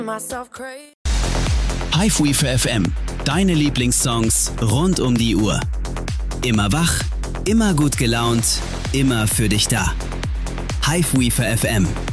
Hive FM, deine Lieblingssongs rund um die Uhr. Immer wach, immer gut gelaunt, immer für dich da. Hive FM.